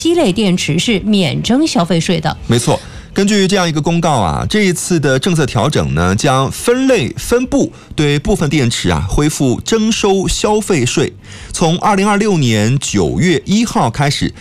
烯类电池是免征消费税的。 没错。根据这样一个公告啊，这一次的政策调整呢，将分类分部对部分电池恢复征收消费税。从2026年9月1号开始，